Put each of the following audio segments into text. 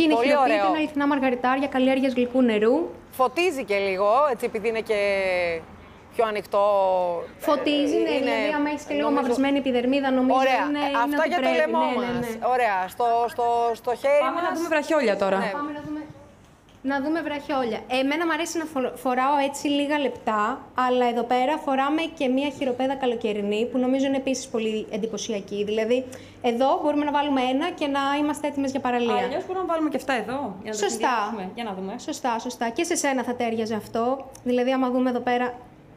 Και είναι χειροποίητα, είναι αληθινά μαργαριτάρια καλλιέργειας γλυκού νερού. Φωτίζει και λίγο, έτσι, επειδή είναι και πιο ανοιχτό. Φωτίζει, ναι, δηλαδή άμα έχεις και λίγο μαυρισμένη επιδερμίδα, νομίζω ωραία. είναι Αυτά για το λαιμό μας. Ωραία, στο χέρι Πάμε μας. να δούμε βραχιόλια τώρα. Ναι. Πάμε να δούμε βραχιόλια. Εμένα μου αρέσει να φοράω έτσι λίγα λεπτά, αλλά εδώ πέρα φοράμε και μία χειροπέδα καλοκαιρινή, που νομίζω είναι επίσης πολύ εντυπωσιακή. Δηλαδή, εδώ μπορούμε να βάλουμε ένα και να είμαστε έτοιμες για παραλία. Αλλιώς μπορούμε να βάλουμε και αυτά εδώ, για να τα συνδυάσουμε. Για να δούμε. Σωστά, σωστά. Και σε σένα θα τέριαζε αυτό. Δηλαδή, άμα δούμε εδώ πέρα...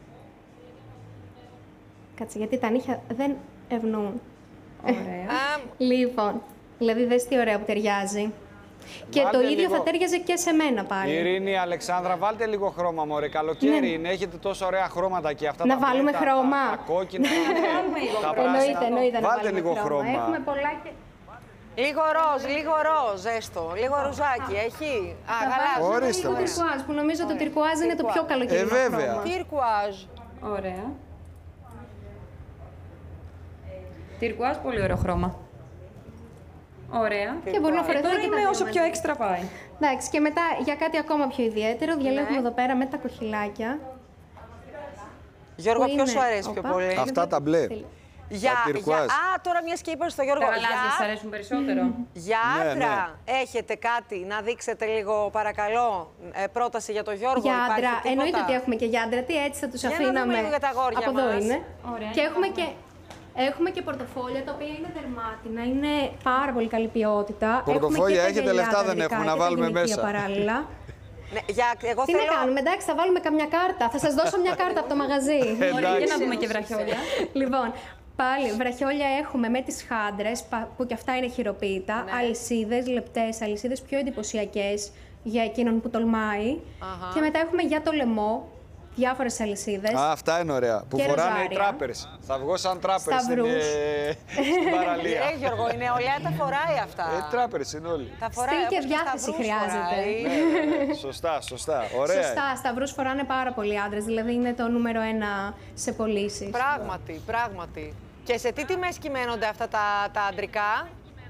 Κάτσε, γιατί τα νύχια δεν ευνοούν. Ωραία. Λοιπόν, δηλαδή δες τι ωραία που ταιριάζει. Και Βάλτε το ίδιο λίγο. θα τέριαζε και σε μένα πάλι. Ειρήνη, Αλεξάνδρα, βάλτε λίγο χρώμα, μωρέ. Καλοκαίρι Ναι. είναι, έχετε τόσο ωραία χρώματα και αυτά Να τα βάλουμε μπλε, χρώμα. Τα κόκκινα, τα Εννοείται, πράσινα. εννοείται να Βάλτε βάλουμε λίγο χρώμα. Έχουμε πολλά και... Λίγο ροζ, έστω. Λίγο ροζάκι, έχει. Α, γαλάζιο. Ορίστε, Λίγο ωραία. τυρκουάζ, που νομίζω το τυρκουάζ είναι το πιο καλοκαιρινό βέβαια. χρώμα. Τυρκουάζ. Ωραία. Τυρκουάζ, πολύ ωραίο χρώμα. Ωραία. Και μπορεί να φορεθεί Τώρα και τα είμαι δύο όσο μαζί. πιο έξτρα πάει. Εντάξει, και μετά για κάτι ακόμα πιο ιδιαίτερο, διαλέγουμε εδώ πέρα με τα κοχυλάκια. Γιώργο, Που ποιο είναι- σου αρέσει πιο Όπα. πολύ? Αυτά τα μπλε. Για, τα τυρκουάζ. τώρα μια και είπα στο Γιώργο. Τα γαλάζια σας αρέσουν περισσότερο. Για Ναι, άντρα, έχετε κάτι να δείξετε λίγο, παρακαλώ, πρόταση για το Γιώργο? Για υπάρχει άντρα, τίποτα? εννοείται ότι έχουμε και για άντρα, τι έτσι θα τους Για να δούμε αφήναμε. λίγο για τα αγόρια Από εδώ μας. είναι. Ωραία, Και για έχουμε και πορτοφόλια τα οποία είναι δερμάτινα, είναι πάρα πολύ καλή ποιότητα. Πορτοφόλια Έχουμε και έχετε, λεφτά δεν γυαλιά έχουμε, τα να γυαλιά βάλουμε και τα γυναικεία μέσα. παράλληλα. Ναι, εγώ Τι θέλω... να κάνουμε, εντάξει, θα βάλουμε καμιά κάρτα. Θα σας δώσω μια κάρτα από το μαγαζί. Ωραία, για να δούμε και βραχιόλια. Λοιπόν, πάλι βραχιόλια έχουμε με τις χάντρες, που και αυτά είναι χειροποίητα. Ναι. Αλυσίδες, λεπτές αλυσίδες, πιο εντυπωσιακές για εκείνον που τολμάει. Και μετά έχουμε για το λαιμό διάφορες αλυσίδες. Α, αυτά είναι ωραία. Που Και φοράνε οι ροζάρια. τράπερς. Θα βγω σαν τράπερ στην Σταυρούς. στην παραλία. Γιώργο, η νεολαία τα φοράει αυτά. Τράπερς είναι όλοι. Τα φοράει, Στυλ και όπως διάθεση σταυρούς χρειάζεται. φοράει. Σωστά, σωστά. Ωραία. Σωστά, σταυρούς φοράνε πάρα πολλοί άντρες, δηλαδή είναι το νούμερο 1 σε πωλήσεις. Πράγματι, πράγματι. Και σε τι τιμές κυμαίνονται αυτά τα αντρικά?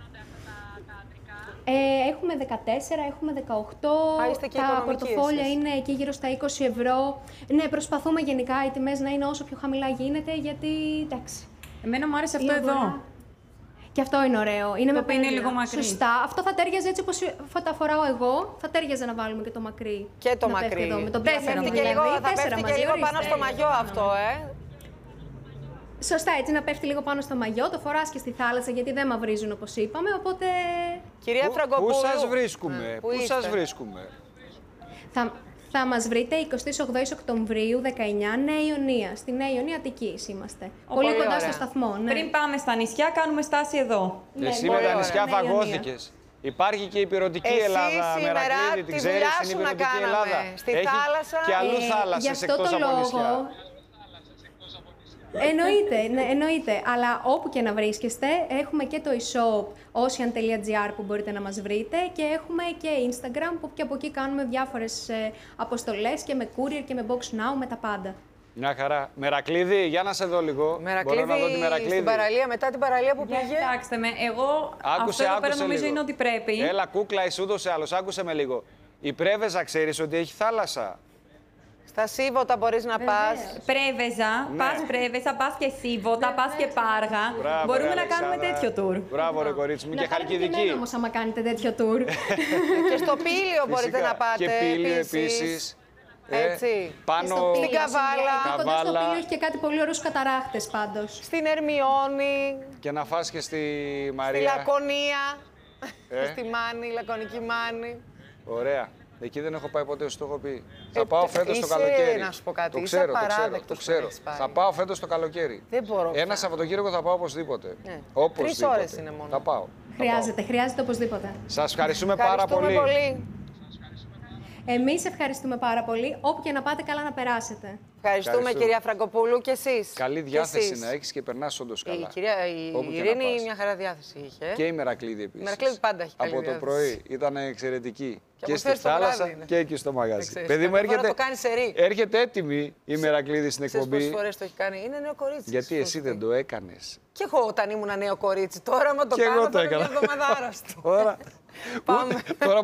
Έχουμε 14, έχουμε 18, Α, είστε και τα οικονομικοί πορτοφόλια εσείς. είναι εκεί γύρω στα 20 ευρώ. Ναι, προσπαθούμε γενικά οι τιμές να είναι όσο πιο χαμηλά γίνεται, γιατί εντάξει. Εμένα μου άρεσε αυτό η αγορά- εδώ. Και αυτό είναι ωραίο. Είναι Το με οποίο είναι πένια. λίγο μακρύ. Σωστά. Αυτό θα τέριαζε έτσι όπως τα φοράω εγώ. Θα τέριαζε να βάλουμε και το μακρύ. Και το να πέφτει μακρύ. Εδώ, με τον Θα τέσσερα πέφτει δηλαδή. και λίγο, θα Τέσσερα πέφτει και μαζί, λίγο ορίστε. πάνω στο μαγιό αυτό, Σωστά, έτσι να πέφτει λίγο πάνω στο μαγιό. Το φοράς και στη θάλασσα γιατί δεν μαυρίζουν όπως είπαμε. Οπότε Κυρία Φραγκοπούλου. Πού σας βρίσκουμε, Πού πού είστε? σας βρίσκουμε. θα μας βρείτε 28 Οκτωβρίου 19, Νέα Ιωνία. Στη Νέα Ιωνία Αττικής είμαστε. Πολύ πολύ κοντά ωραία. στο σταθμό. Ναι. Πριν πάμε στα νησιά, κάνουμε στάση εδώ. Ναι, Εσύ πολύ με τα ωραία. νησιά Νέα Ιωνία. φαγώθηκες. Υπάρχει και η υπηρετική Εσύ Ελλάδα, σήμερα Μερακλήδη, τη την ξέρεις, δουλειά την σου να υπηρετική κάναμε. Ελλάδα. Στη Έχει θάλασσα. και αλλού Γι' θάλασσες αυτό εκτός το από νησιά. λόγο. Εννοείται, ναι, εννοείται. Αλλά όπου και να βρίσκεστε, έχουμε και το e-shop ocean.gr που μπορείτε να μας βρείτε και έχουμε και Instagram που και από εκεί κάνουμε διάφορες αποστολές και με courier και με box now, με τα πάντα. Μια χαρά. Μερακλήδη, για να σε δω λίγο. Μερακλήδη, Μπορώ να δω τη Μερακλήδη. στην παραλία, μετά την παραλία που Για πήγε. κοιτάξτε με, εγώ αυτό Άκουσε, εδώ πέρα άκουσε νομίζω λίγο. είναι ότι πρέπει. Έλα, κούκλα, εσύ ούτως ή άλλως. Άκουσε με λίγο. Η Πρέβεζα ξέρεις ότι έχει θάλασσα. Στα Σίβωτα μπορείς να πας. Πρέβεζα, Ναι. πας Πρέβεζα, πας και Σίβωτα, πας και Πάργα. Μπράβο, Μπορούμε ρε, να κάνουμε Αλεξάνδρα. τέτοιο tour. Μπράβο, ρε κορίτσι μου. Και Να πάρετε και Χαλκιδική. εμένα όμως άμα κάνετε τέτοιο tour. Και στο Πήλιο μπορείτε Φυσικά. να πάτε. Και Πήλιο επίσης. Έτσι. Πάνω. Στο Πήλιο, Στην Καβάλα. εκεί κοντά στο Καβάλα. Πήλιο έχει και κάτι πολύ ωραίους καταράχτες πάντως. Στην Ερμιόνη, Και να φας και στη στη Μαρία. Λακωνία, Ε. στη Μάνη, Λακωνική Μάνη. Ωραία. Εκεί δεν έχω πάει ποτέ, σου το έχω πει. Θα πάω φέτος το είσαι, καλοκαίρι. να σου πω κάτι, Το είσαι ξέρω, το ξέρω. απαράδεκτος Το ξέρω. που έχεις πάει. Θα πάω φέτος το καλοκαίρι. Δεν μπορώ Ένα πια. Σαββατοκύριακο θα πάω οπωσδήποτε. Ναι. Οπωσδήποτε. 3 ώρες είναι μόνο. Θα πάω. Χρειάζεται οπωσδήποτε. Σας ευχαριστούμε πάρα Ευχαριστούμε πολύ. πολύ. Εμείς ευχαριστούμε πάρα πολύ. Όπου και να πάτε, καλά να περάσετε. Ευχαριστούμε κυρία Φραγκοπούλου και εσείς. Καλή Και διάθεση εσείς. να έχεις και περνάς όντως Η καλά. κυρία Όπου και να Ειρήνη πας. μια χαρά διάθεση είχε. Και η Μερακλήδη επίσης. Η Μερακλήδη πάντα έχει καλή Από το διάθεση. πρωί ήταν εξαιρετική. Και Και από στη χθες το βράδυ θάλασσα είναι. και εκεί στο μαγάζι. ξέρεις, Παιδί μου, κάθε φορά έρχεται, το κάνει σερί. έρχεται έτοιμη η Μερακλήδη στην Ξέρεις πόσες εκπομπή. φορές το έχει κάνει. Είναι νέο κορίτσι. Γιατί ξέρεις εσύ πώς δεν το έκανες. Και εγώ όταν ήμουν νέο κορίτσι. Τώρα, άμα το Και εγώ κάνω, το θα είμαι έκανα. μια εβδομάδα άρρωστο. Τώρα, Πάμε. τώρα